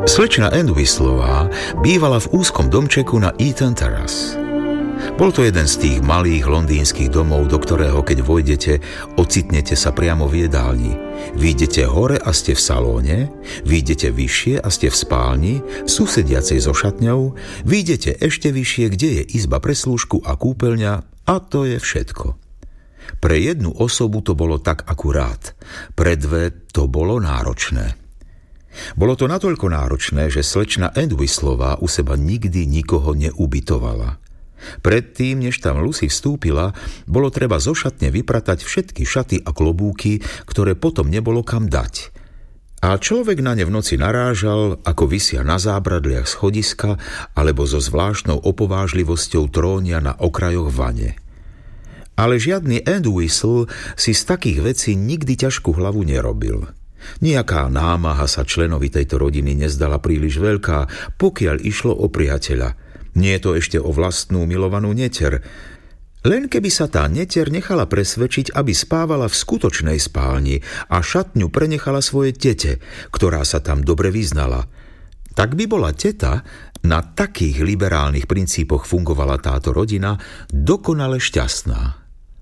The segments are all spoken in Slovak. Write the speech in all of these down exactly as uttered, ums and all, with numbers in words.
Slečna Entwistlová bývala v úzkom domčeku na Eaton Terrace. Bol to jeden z tých malých londýnskych domov, do ktorého, keď vojdete, ocitnete sa priamo v jedálni. Výjdete hore a ste v salóne, výjdete vyššie a ste v spálni, susediacej so šatňou, výjdete ešte vyššie, kde je izba pre slúžku a kúpeľňa, a to je všetko. Pre jednu osobu to bolo tak akurát, pre dve to bolo náročné. Bolo to natoľko náročné, že slečna Entwistlová u seba nikdy nikoho neubytovala. Predtým, než tam Lucy vstúpila, bolo treba zo šatne vypratať všetky šaty a klobúky, ktoré potom nebolo kam dať. A človek na ne v noci narážal, ako visia na zábradliach schodiska alebo so zvláštnou opovážlivosťou trónia na okrajoch vane. Ale žiadny Entwistle si z takých vecí nikdy ťažkú hlavu nerobil. Nijaká námaha sa členovi tejto rodiny nezdala príliš veľká, pokiaľ išlo o priateľa. Nie je to ešte o vlastnú milovanú neter. Len keby sa tá neter nechala presvedčiť, aby spávala v skutočnej spálni a šatňu prenechala svoje tete, ktorá sa tam dobre vyznala. Tak by bola teta, na takých liberálnych princípoch fungovala táto rodina, dokonale šťastná.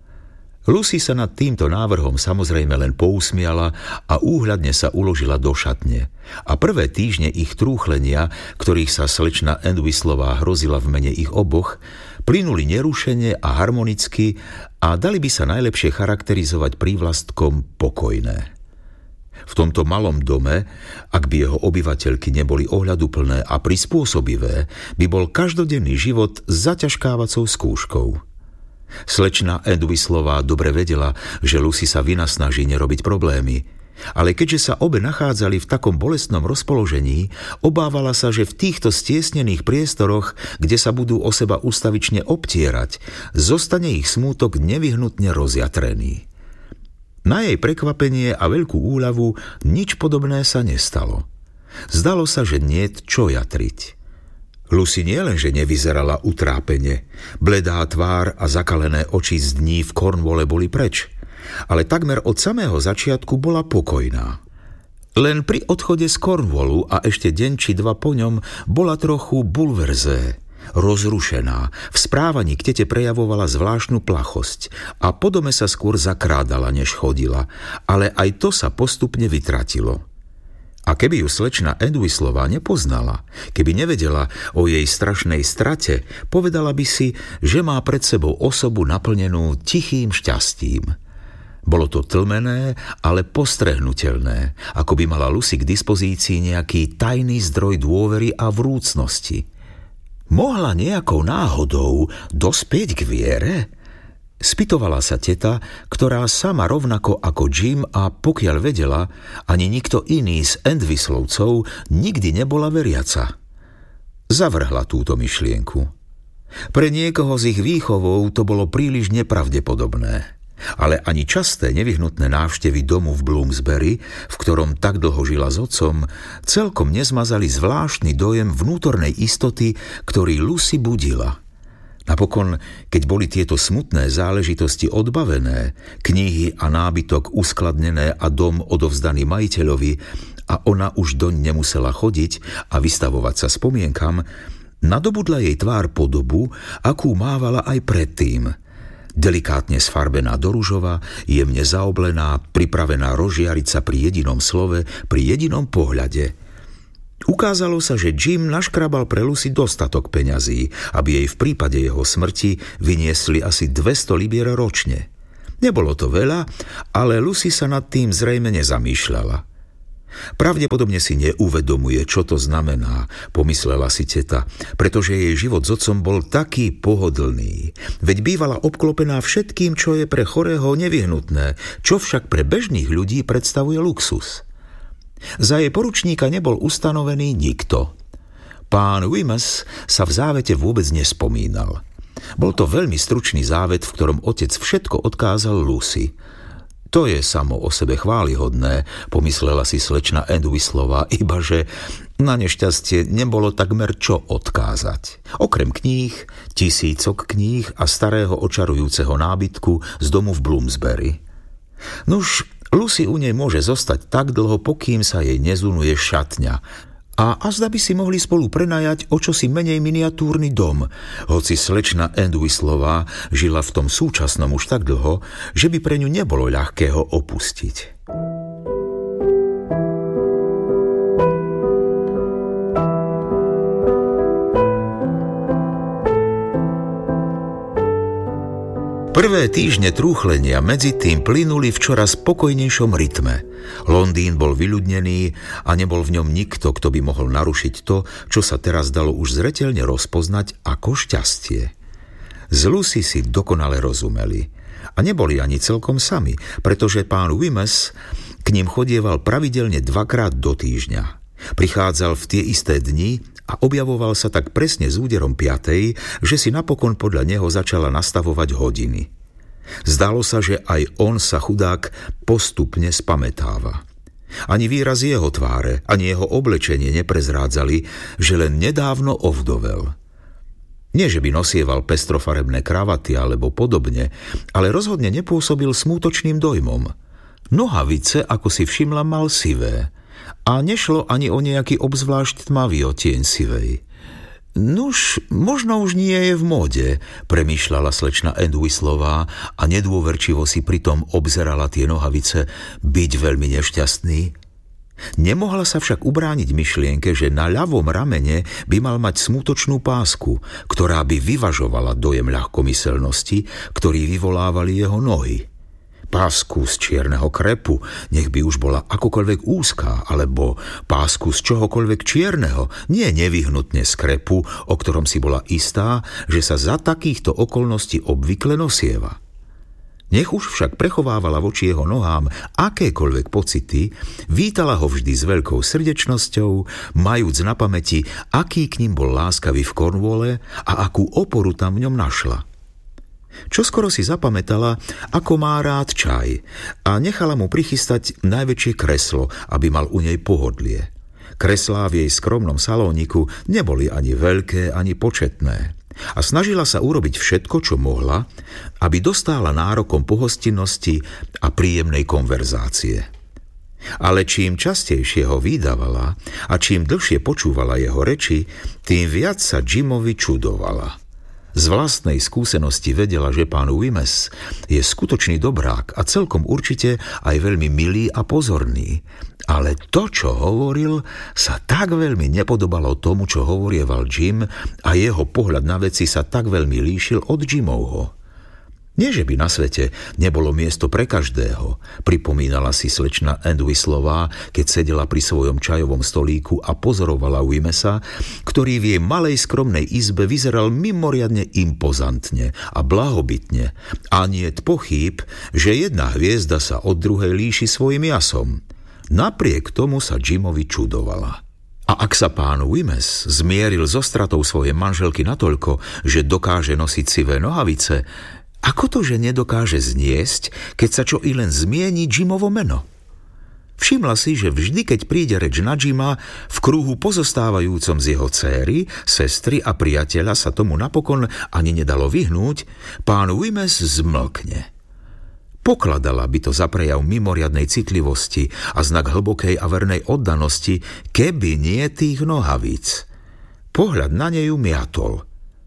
Lucy sa nad týmto návrhom samozrejme len pousmiala a úhľadne sa uložila do šatne. A prvé týždne ich trúchlenia, ktorých sa slečna Entwistlová hrozila v mene ich oboch, plynuli nerušene a harmonicky a dali by sa najlepšie charakterizovať prívlastkom pokojné. V tomto malom dome, ak by jeho obyvateľky neboli ohľaduplné a prispôsobivé, by bol každodenný život zaťažkávacou skúškou. Slečna Entwistlová dobre vedela, že Lucy sa vynasnaží nerobiť problémy, ale keďže sa obe nachádzali v takom bolestnom rozpoložení, obávala sa, že v týchto stiesnených priestoroch, kde sa budú o seba ustavične obtierať, zostane ich smútok nevyhnutne rozjatrený. Na jej prekvapenie a veľkú úľavu nič podobné sa nestalo. Zdalo sa, že niet čo jatriť. Lucy nielenže nevyzerala utrápene, bledá tvár a zakalené oči z dní v Cornwalle boli preč, ale takmer od samého začiatku bola pokojná. Len pri odchode z Cornwallu a ešte deň či dva po ňom bola trochu bulverzé, rozrušená, v správaní k tete prejavovala zvláštnu plachosť a po dome sa skôr zakrádala, než chodila, ale aj to sa postupne vytratilo. A keby ju slečna Entwistlová nepoznala, keby nevedela o jej strašnej strate, povedala by si, že má pred sebou osobu naplnenú tichým šťastím. Bolo to tlmené, ale postrehnutelné, ako by mala Lucy k dispozícii nejaký tajný zdroj dôvery a vrúcnosti. Mohla nejakou náhodou dospieť k viere? Spytovala sa teta, ktorá sama rovnako ako Jim a pokiaľ vedela, ani nikto iný z Entwistlovcov nikdy nebola veriaca. Zavrhla túto myšlienku. Pre niekoho z ich výchovou to bolo príliš nepravdepodobné, ale ani časté nevyhnutné návštevy domu v Bloomsbury, v ktorom tak dlho žila s otcom, celkom nezmazali zvláštny dojem vnútornej istoty, ktorý Lucy budila. Napokon, keď boli tieto smutné záležitosti odbavené, knihy a nábytok uskladnené a dom odovzdaný majiteľovi a ona už doň nemusela chodiť a vystavovať sa spomienkam, nadobudla jej tvár podobu, akú mávala aj predtým. Delikátne sfarbená do ružova, jemne zaoblená, pripravená rozžiariť sa pri jedinom slove, pri jedinom pohľade. Ukázalo sa, že Jim naškrabal pre Lucy dostatok peňazí, aby jej v prípade jeho smrti vyniesli asi dvesto libier ročne. Nebolo to veľa, ale Lucy sa nad tým zrejme nezamýšľala. Pravdepodobne si neuvedomuje, čo to znamená, pomyslela si teta, pretože jej život s otcom bol taký pohodlný. Veď bývala obklopená všetkým, čo je pre chorého nevyhnutné, čo však pre bežných ľudí predstavuje luxus. Za jej poručníka nebol ustanovený nikto. Pán Wemyss sa v závete vôbec nespomínal. Bol to veľmi stručný závet, v ktorom otec všetko odkázal Lucy. To je samo o sebe chválihodné, pomyslela si slečna Entwistlová, ibaže na nešťastie nebolo takmer čo odkázať. Okrem kníh, tisícok kníh a starého očarujúceho nábytku z domu v Bloomsbury. Nuž, Lucy u nej môže zostať tak dlho, pokým sa jej nezunuje šatňa, A azda by si mohli spolu prenajať o čosi menej miniatúrny dom, hoci slečna Entwislová žila v tom súčasnom už tak dlho, že by pre ňu nebolo ľahké ho opustiť. Prvé týždne trúchlenia medzi tým plynuli v čoraz pokojnejšom rytme. Londýn bol vyľudnený a nebol v ňom nikto, kto by mohol narušiť to, čo sa teraz dalo už zreteľne rozpoznať ako šťastie. Z Lucy si dokonale rozumeli. A neboli ani celkom sami, pretože pán Wemyss k ním chodieval pravidelne dvakrát do týždňa. Prichádzal v tie isté dni a objavoval sa tak presne s úderom piatej, že si napokon podľa neho začala nastavovať hodiny. Zdalo sa, že aj on sa chudák postupne spamätáva. Ani výraz jeho tváre, ani jeho oblečenie neprezrádzali, že len nedávno ovdovel. Nie, že by nosieval pestrofarebné kravaty alebo podobne, ale rozhodne nepôsobil smútočným dojmom. Nohavice, ako si všimla, mal sivé. A nešlo ani o nejaký obzvlášť tmavý odtieň sivej. Nuž, možno už nie je v móde, premýšľala slečna Entwislová a nedôverčivo si pritom obzerala tie nohavice, byť veľmi nešťastný. Nemohla sa však ubrániť myšlienke, že na ľavom ramene by mal mať smutočnú pásku, ktorá by vyvažovala dojem ľahkomyselnosti, ktorý vyvolávali jeho nohy. Pásku z čierneho krepu, nech by už bola akokoľvek úzká, alebo pásku z čohokoľvek čierneho, nie nevyhnutne z krepu, o ktorom si bola istá, že sa za takýchto okolností obvykle nosieva. Nech už však prechovávala voči jeho nohám akékoľvek pocity, vítala ho vždy s veľkou srdečnosťou, majúc na pamäti, aký k ním bol láskavý v Cornwalle a akú oporu tam v ňom našla. Čoskoro si zapamätala, ako má rád čaj a nechala mu prichystať najväčšie kreslo, aby mal u nej pohodlie. Kreslá v jej skromnom salóniku neboli ani veľké, ani početné a snažila sa urobiť všetko, čo mohla, aby dostála nárokom pohostinnosti a príjemnej konverzácie. Ale čím častejšie ho vydávala a čím dlhšie počúvala jeho reči, tým viac sa Jimovi čudovala. Z vlastnej skúsenosti vedela, že pán Wemyss je skutočný dobrák a celkom určite aj veľmi milý a pozorný. Ale to, čo hovoril, sa tak veľmi nepodobalo tomu, čo hovorieval Jim, a jeho pohľad na veci sa tak veľmi líšil od Jimovho. Nie, že by na svete nebolo miesto pre každého, pripomínala si slečna Entwislová, keď sedela pri svojom čajovom stolíku a pozorovala Wemyssa, ktorý v jej malej skromnej izbe vyzeral mimoriadne impozantne a blahobytne. A niet pochýb, že jedna hviezda sa od druhej líši svojim jasom. Napriek tomu sa Jimovi čudovala. A ak sa pán Wemyss zmieril so stratou svojej manželky natoľko, že dokáže nosiť sivé nohavice, ako to, že nedokáže zniesť, keď sa čo i len zmieni Jimovo meno? Všimla si, že vždy, keď príde reč na Jima, v kruhu pozostávajúcom z jeho céry, sestry a priateľa sa tomu napokon ani nedalo vyhnúť, pán Wemyss zmlkne. Pokladala by to za prejav mimoriadnej citlivosti a znak hlbokej a vernej oddanosti, keby nie tých nohavíc. Pohľad na nej miatol.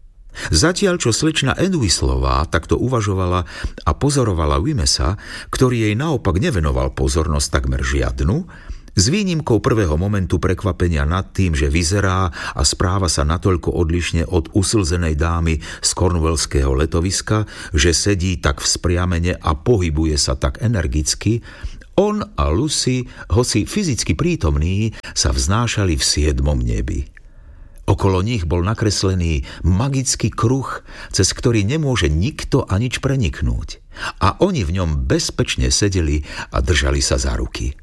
Zatiaľ, čo slečna Entwislová takto uvažovala a pozorovala Wemyssa, ktorý jej naopak nevenoval pozornosť takmer žiadnu, s výnimkou prvého momentu prekvapenia nad tým, že vyzerá a správa sa natoľko odlišne od uslzenej dámy z cornwallského letoviska, že sedí tak vzpriamene a pohybuje sa tak energicky, on a Lucy, hoci fyzicky prítomní, sa vznášali v siedmom nebi. Okolo nich bol nakreslený magický kruh, cez ktorý nemôže nikto a nič preniknúť. A oni v ňom bezpečne sedeli a držali sa za ruky.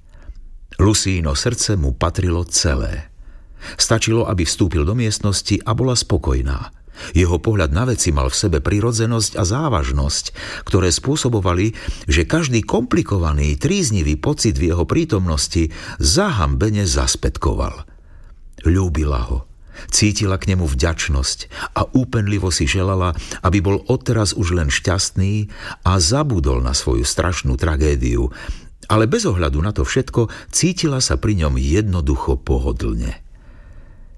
Lucíno srdce mu patrilo celé. Stačilo, aby vstúpil do miestnosti a bola spokojná. Jeho pohľad na veci mal v sebe prirodzenosť a závažnosť, ktoré spôsobovali, že každý komplikovaný, tríznivý pocit v jeho prítomnosti zahambene zaspätkoval. Ľúbila ho. Cítila k nemu vďačnosť a úpenlivo si želala, aby bol odteraz už len šťastný a zabudol na svoju strašnú tragédiu, ale bez ohľadu na to všetko cítila sa pri ňom jednoducho pohodlne.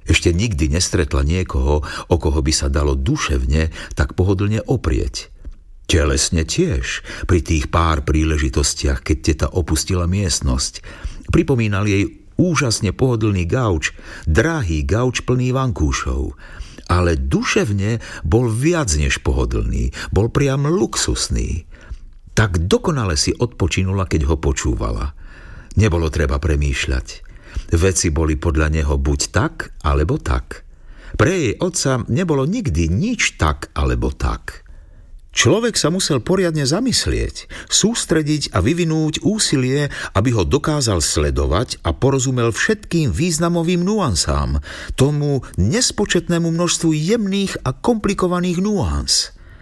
Ešte nikdy nestretla niekoho, o koho by sa dalo duševne tak pohodlne oprieť. Telesne tiež, pri tých pár príležitostiach, keď teta opustila miestnosť. Pripomínal jej úžasne pohodlný gauč, drahý gauč plný vankúšov. Ale duševne bol viac než pohodlný, bol priam luxusný. Tak dokonale si odpočinula, keď ho počúvala. Nebolo treba premýšľať. Veci boli podľa neho buď tak, alebo tak. Pre jej otca nebolo nikdy nič tak, alebo tak. Človek sa musel poriadne zamyslieť, sústrediť a vyvinúť úsilie, aby ho dokázal sledovať a porozumel všetkým významovým nuansám, tomu nespočetnému množstvu jemných a komplikovaných nuans.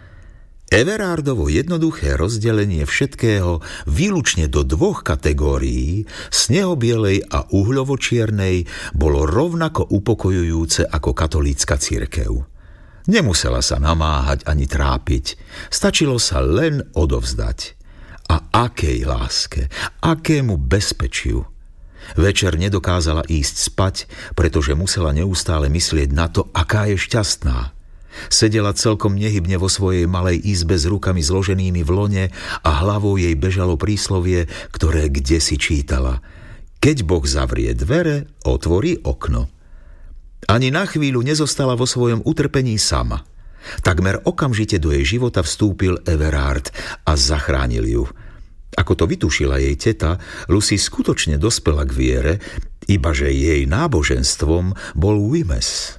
Everardovo jednoduché rozdelenie všetkého výlučne do dvoch kategórií, snehobielej a uhľovočiernej, bolo rovnako upokojujúce ako katolícka cirkev. Nemusela sa namáhať ani trápiť, stačilo sa len odovzdať. A akej láske, akému bezpečiu. Večer nedokázala ísť spať, pretože musela neustále myslieť na to, aká je šťastná. Sedela celkom nehybne vo svojej malej izbe s rukami zloženými v lone a hlavou jej bežalo príslovie, ktoré kdesi čítala. Keď Boh zavrie dvere, otvorí okno. Ani na chvíľu nezostala vo svojom utrpení sama. Takmer okamžite do jej života vstúpil Everard a zachránil ju. Ako to vytušila jej teta, Lucy skutočne dospela k viere, ibaže jej náboženstvom bol Wemyss.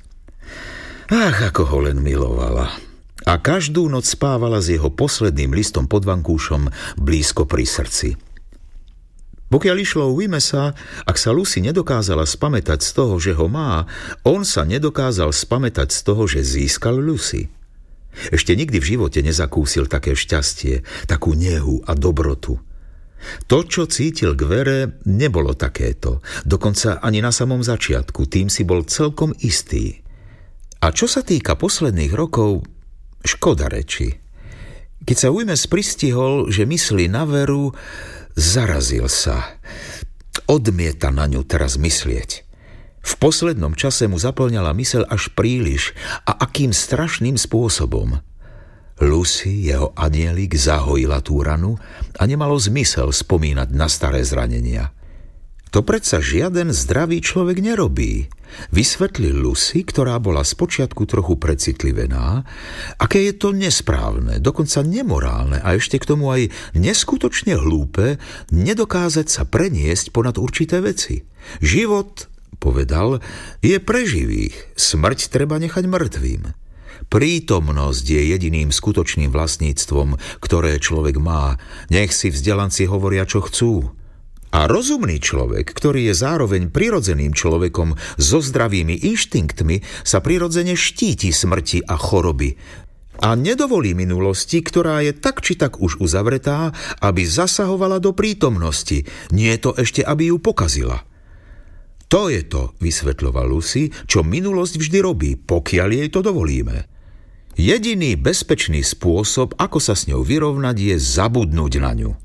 Ach, ako ho len milovala. A každú noc spávala s jeho posledným listom pod vankúšom blízko pri srdci. Pokiaľ išlo o Wemyssa, ak sa Lucy nedokázala spamätať z toho, že ho má, on sa nedokázal spamätať z toho, že získal Lucy. Ešte nikdy v živote nezakúsil také šťastie, takú nehu a dobrotu. To, čo cítil k vere, nebolo takéto, dokonca ani na samom začiatku, tým si bol celkom istý. A čo sa týka posledných rokov, škoda reči. Keď sa Wemyss pristihol, že myslí na veru, zarazil sa. Odmieta na ňu teraz myslieť. V poslednom čase mu zaplňala myseľ až príliš a akým strašným spôsobom. Lucy, jeho anielik, zahojila tú ranu a nemalo zmysel spomínať na staré zranenia. To predsa žiaden zdravý človek nerobí. Vysvetlil Lucy, ktorá bola spočiatku trochu precitlivená, aké je to nesprávne, dokonca nemorálne a ešte k tomu aj neskutočne hlúpe nedokázať sa preniesť ponad určité veci. Život, povedal, je pre živých, smrť treba nechať mŕtvým. Prítomnosť je jediným skutočným vlastníctvom, ktoré človek má, nech si vzdelanci hovoria, čo chcú. A rozumný človek, ktorý je zároveň prirodzeným človekom so zdravými inštinktmi, sa prirodzene štíti smrti a choroby a nedovolí minulosti, ktorá je tak či tak už uzavretá, aby zasahovala do prítomnosti, nie to ešte, aby ju pokazila. To je to, vysvetľoval Lucy, čo minulosť vždy robí, pokiaľ jej to dovolíme. Jediný bezpečný spôsob, ako sa s ňou vyrovnať, je zabudnúť na ňu.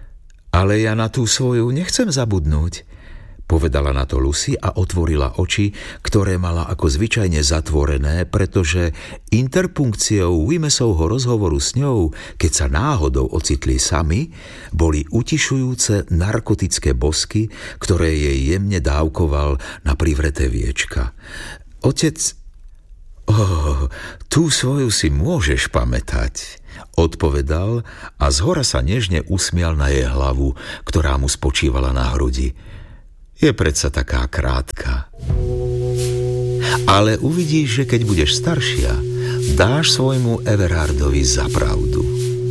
Ale ja na tú svoju nechcem zabudnúť, povedala na to Lucy a otvorila oči, ktoré mala ako zvyčajne zatvorené, pretože interpunkciou Wemyssovho rozhovoru s ňou, keď sa náhodou ocitli sami, boli utišujúce narkotické bosky, ktoré jej jemne dávkoval na privreté viečka. Otec, oh, tú svoju si môžeš pamätať, odpovedal a zhora sa nežne usmial na jej hlavu, ktorá mu spočívala na hrudi. Je predsa taká krátka. Ale uvidíš, že keď budeš staršia, dáš svojmu Everardovi za pravdu.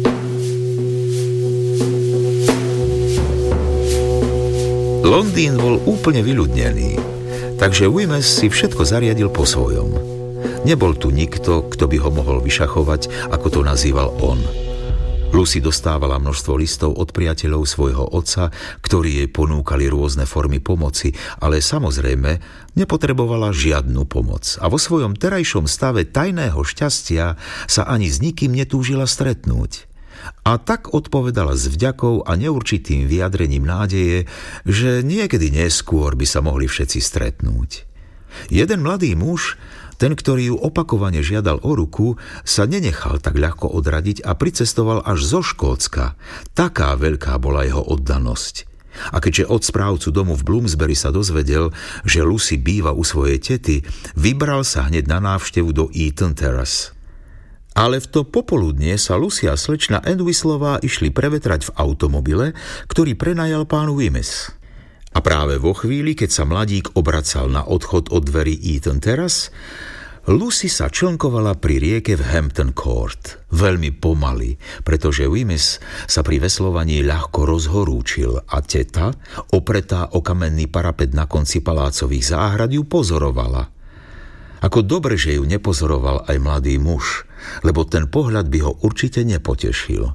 Londýn bol úplne vyľudnený, takže Wemyss si všetko zariadil po svojom. Nebol tu nikto, kto by ho mohol vyšachovať, ako to nazýval on. Lucy dostávala množstvo listov od priateľov svojho otca, ktorí jej ponúkali rôzne formy pomoci, ale samozrejme nepotrebovala žiadnu pomoc a vo svojom terajšom stave tajného šťastia sa ani s nikým netúžila stretnúť. A tak odpovedala s vďakou a neurčitým vyjadrením nádeje, že niekedy neskôr by sa mohli všetci stretnúť. Jeden mladý muž, ten, ktorý ju opakovane žiadal o ruku, sa nenechal tak ľahko odradiť a pricestoval až zo Škótska. Taká veľká bola jeho oddanosť. A keďže od správcu domu v Bloomsbury sa dozvedel, že Lucy býva u svojej tety, vybral sa hneď na návštevu do Eaton Terrace. Ale v to popoludnie sa Lucy a slečna Entwistleová išli prevetrať v automobile, ktorý prenajal pán Wemyss. A práve vo chvíli, keď sa mladík obracal na odchod od dverí Eaton Terrace, Lucy sa člnkovala pri rieke v Hampton Court. Veľmi pomaly, pretože Wemyss sa pri veslovaní ľahko rozhorúčil a teta, opretá o kamenný parapet na konci palácových záhrad, ju pozorovala. Ako dobre, že ju nepozoroval aj mladý muž, lebo ten pohľad by ho určite nepotešil.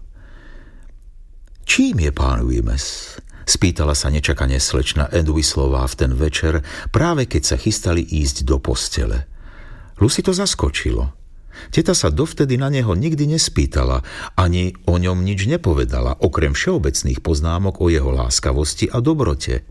Čím je pán Wemyss? Spýtala sa nečakane slečna Entwistleová v ten večer, práve keď sa chystali ísť do postele. Lucy to zaskočilo. Teta sa dovtedy na neho nikdy nespýtala, ani o ňom nič nepovedala, okrem všeobecných poznámok o jeho láskavosti a dobrote.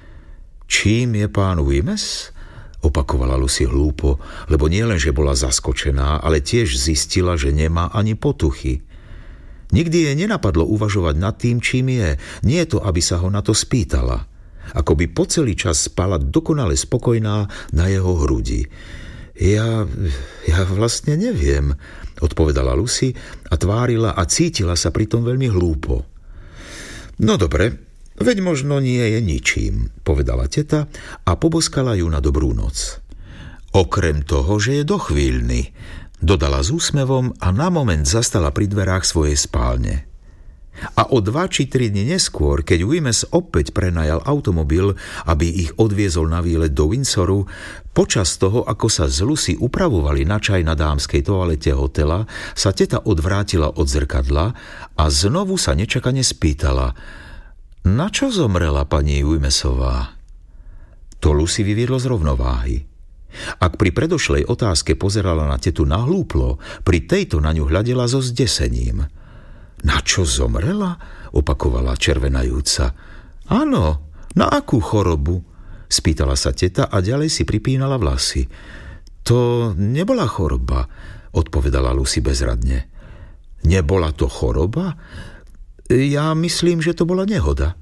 Čím je pán Wemyss? Opakovala Lucy hlúpo, lebo nielenže bola zaskočená, ale tiež zistila, že nemá ani potuchy. Nikdy jej nenapadlo uvažovať nad tým, čím je. Nie je to, aby sa ho na to spýtala. Ako by po celý čas spala dokonale spokojná na jeho hrudi. Ja, ja vlastne neviem, odpovedala Lucy a tvárila a cítila sa pritom veľmi hlúpo. No dobre, veď možno nie je ničím, povedala teta a poboskala ju na dobrú noc. Okrem toho, že je dochvíľny, dodala s úsmevom a na moment zastala pri dverách svojej spálne. A o dva či tri dni neskôr, keď Wemyss opäť prenajal automobil, aby ich odviezol na výlet do Windsoru, počas toho, ako sa z Lucy upravovali na čaj na dámskej toalete hotela, sa teta odvrátila od zrkadla a znovu sa nečakane spýtala: Na čo zomrela pani Wemyssová? To Lucy vyviedlo z rovnováhy. Ak pri predošlej otázke pozerala na tetu nahlúplo, pri tejto na ňu hľadela so zdesením. Na čo zomrela? Opakovala červenajúca. Áno, na akú chorobu? Spýtala sa teta a ďalej si pripínala vlasy. To nebola choroba, odpovedala Lucy bezradne. Nebola to choroba? Ja myslím, že to bola nehoda.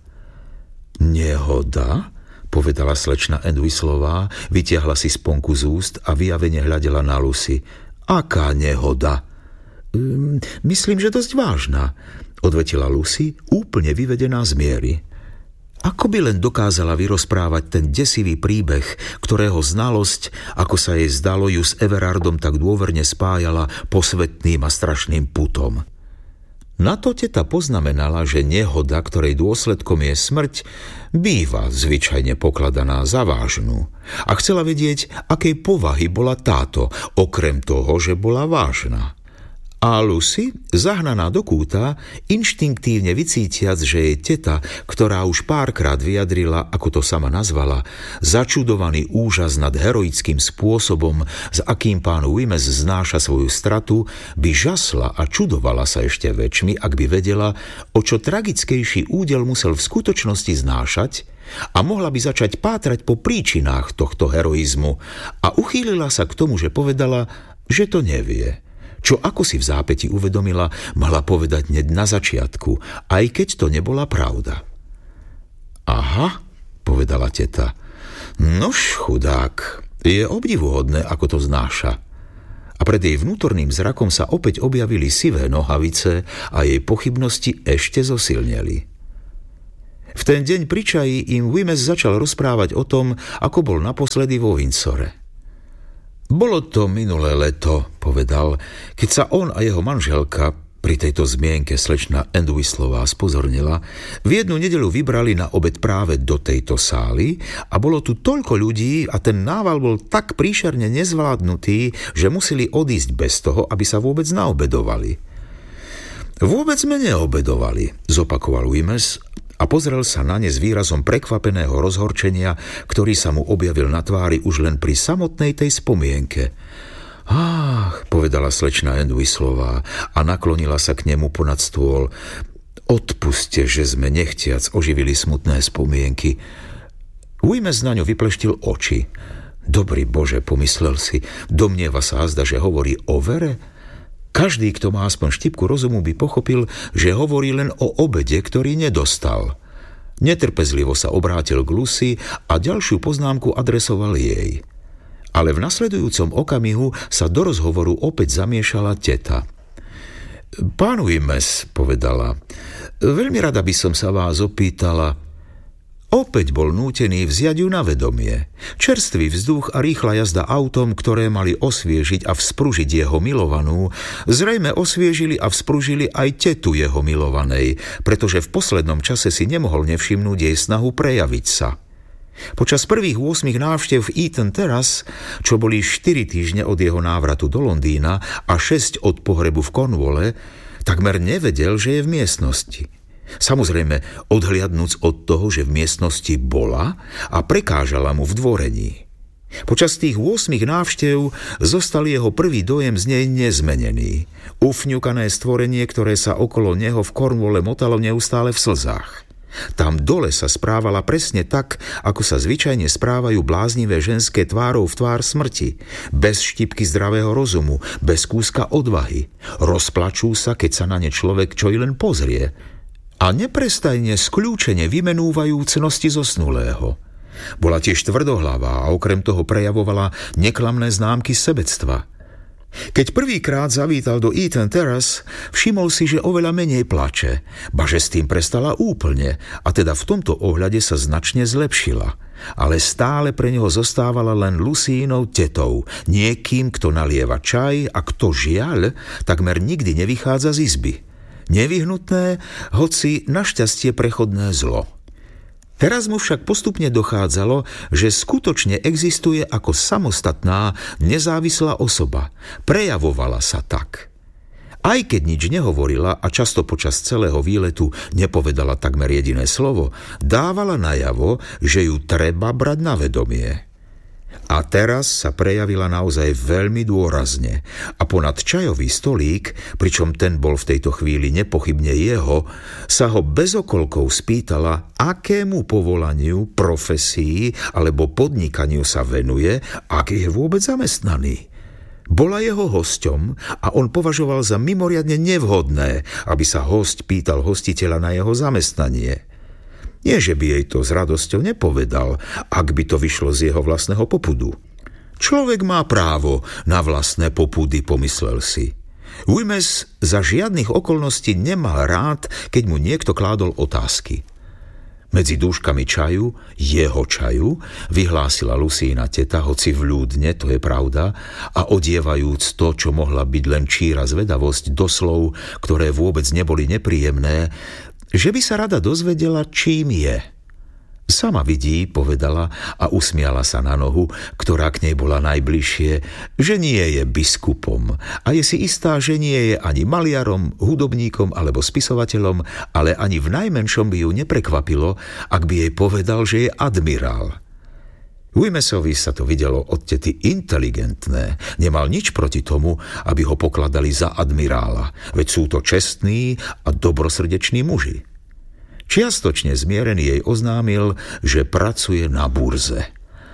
Nehoda? Povedala slečna Entwistleová, vytiahla si sponku z úst a vyjavene hľadela na Lucy. Aká nehoda? Myslím, že dosť vážna, odvetila Lucy, úplne vyvedená z miery. Ako by len dokázala vyrozprávať ten desivý príbeh, ktorého znalosť, ako sa jej zdalo, ju s Everardom tak dôverne spájala posvetným a strašným putom. Na to teta poznamenala, že nehoda, ktorej dôsledkom je smrť, býva zvyčajne pokladaná za vážnu. A chcela vedieť, akej povahy bola táto, okrem toho, že bola vážna. A Lucy, zahnaná do kúta, inštinktívne vycítiac, že jej teta, ktorá už párkrát vyjadrila, ako to sama nazvala, začudovaný úžas nad heroickým spôsobom, s akým pán Wemyss znáša svoju stratu, by žasla a čudovala sa ešte väčšmi, ak by vedela, o čo tragickejší údel musel v skutočnosti znášať, a mohla by začať pátrať po príčinách tohto heroizmu, a uchýlila sa k tomu, že povedala, že to nevie. Čo ako si v zápäti uvedomila, mala povedať hneď na začiatku, aj keď to nebola pravda. Aha, povedala teta. Nož, chudák, je obdivuhodné, ako to znáša. A pred jej vnútorným zrakom sa opäť objavili sivé nohavice a jej pochybnosti ešte zosilneli. V ten deň pri čaji im Wemyss začal rozprávať o tom, ako bol naposledy vo Windsore. Bolo to minulé leto, povedal, keď sa on a jeho manželka, pri tejto zmienke slečna Entwistleová spozornila, v jednu nedeľu vybrali na obed práve do tejto sály a bolo tu toľko ľudí a ten nával bol tak príšerne nezvládnutý, že museli odísť bez toho, aby sa vôbec naobedovali. Vôbec sme neobedovali, zopakoval Wemyss a pozrel sa na ne s výrazom prekvapeného rozhorčenia, ktorý sa mu objavil na tvári už len pri samotnej tej spomienke. Ach, povedala slečna Entwistleová a naklonila sa k nemu ponad stôl. Odpuste, že sme nechtiac oživili smutné spomienky. Wemyss na ňu vypleštil oči. Dobrý Bože, pomyslel si, domnieva sa azda, že hovorí o vere? Každý, kto má aspoň štipku rozumu, by pochopil, že hovorí len o obede, ktorý nedostal. Netrpezlivo sa obrátil k Lucy a ďalšiu poznámku adresoval jej. Ale v nasledujúcom okamihu sa do rozhovoru opäť zamiešala teta. Pán Wimes, povedala, veľmi rada by som sa vás opýtala. Opäť bol nútený vziať ju na vedomie. Čerstvý vzduch a rýchla jazda autom, ktoré mali osviežiť a vzpružiť jeho milovanú, zrejme osviežili a vzpružili aj tetu jeho milovanej, pretože v poslednom čase si nemohol nevšimnúť jej snahu prejaviť sa. Počas prvých ôsmich návštev v Eaton Terrace, čo boli štyri týždne od jeho návratu do Londýna a šesť od pohrebu v Cornwalle, takmer nevedel, že je v miestnosti. Samozrejme, odhliadnúc od toho, že v miestnosti bola a prekážala mu v dvorení. Počas tých ôsmich návštev zostal jeho prvý dojem z nej nezmenený. Ufňukané stvorenie, ktoré sa okolo neho v Cornwalle motalo neustále v slzách. Tam dole sa správala presne tak, ako sa zvyčajne správajú bláznivé ženské tvárou v tvár smrti. Bez štipky zdravého rozumu, bez kúska odvahy. Rozplačú sa, keď sa na ne človek čo i len pozrie. A neprestajne skľúčene vymenúvajú cnosti zosnulého. Bola tiež tvrdohlavá a okrem toho prejavovala neklamné známky sebectva. Keď prvýkrát zavítal do Eaton Terrace, všimol si, že oveľa menej plače, baže s tým prestala úplne a teda v tomto ohľade sa značne zlepšila. Ale stále pre neho zostávala len Lucínou tetou, niekým, kto nalieva čaj a kto žiaľ takmer nikdy nevychádza z izby. Nevyhnutné, hoci našťastie prechodné zlo. Teraz mu však postupne dochádzalo, že skutočne existuje ako samostatná, nezávislá osoba. Prejavovala sa tak. Aj keď nič nehovorila a často počas celého výletu nepovedala takmer jediné slovo, dávala najavo, že ju treba brať na vedomie. A teraz sa prejavila naozaj veľmi dôrazne a ponad čajový stolík, pričom ten bol v tejto chvíli nepochybne jeho, sa ho bez okolkov spýtala, akému povolaniu, profesii alebo podnikaniu sa venuje, ak je vôbec zamestnaný. Bola jeho hosťom a on považoval za mimoriadne nevhodné, aby sa hosť pýtal hostiteľa na jeho zamestnanie. Nie, že by jej to s radosťou nepovedal, ak by to vyšlo z jeho vlastného popudu. Človek má právo na vlastné popudy, pomyslel si. Wimes za žiadnych okolností nemal rád, keď mu niekto kládol otázky. Medzi dúškami čaju, jeho čaju, vyhlásila Lucína teta, hoci vľúdne, to je pravda, a odievajúc to, čo mohla byť len číra zvedavosť do slov, ktoré vôbec neboli nepríjemné, že by sa rada dozvedela, čím je. Sama vidí, povedala a usmiala sa na nohu, ktorá k nej bola najbližšie, že nie je biskupom a je si istá, že nie je ani maliarom, hudobníkom alebo spisovateľom, ale ani v najmenšom by ju neprekvapilo, ak by jej povedal, že je admirál. Wimesovi sa to videlo od tety inteligentné. Nemal nič proti tomu, aby ho pokladali za admirála, veď sú to čestní a dobrosrdeční muži. Čiastočne zmierený jej oznámil, že pracuje na burze.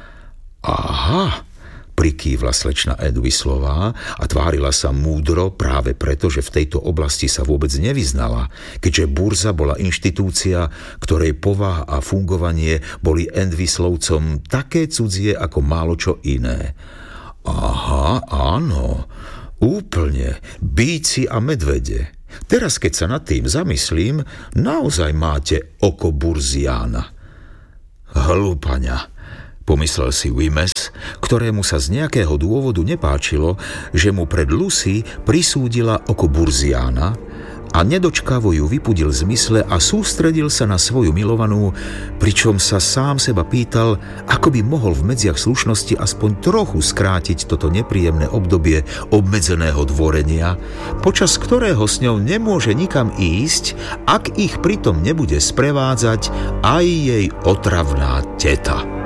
Aha, prikývla slečna Edwislová a tvárila sa múdro práve preto, že v tejto oblasti sa vôbec nevyznala, keďže burza bola inštitúcia, ktorej povaha a fungovanie boli Edwislovcom také cudzie ako málo čo iné. Aha, áno, úplne, bíci a medvede. Teraz, keď sa nad tým zamyslím, naozaj máte oko burziána. Hlúpaňa, pomyslel si Wimes, ktorému sa z nejakého dôvodu nepáčilo, že mu pred Lucy prisúdila oko burziána a nedočkavo ju vypudil z mysle a sústredil sa na svoju milovanú, pričom sa sám seba pýtal, ako by mohol v medziach slušnosti aspoň trochu skrátiť toto nepríjemné obdobie obmedzeného dvorenia, počas ktorého s ňou nemôže nikam ísť, ak ich pritom nebude sprevádzať aj jej otravná teta.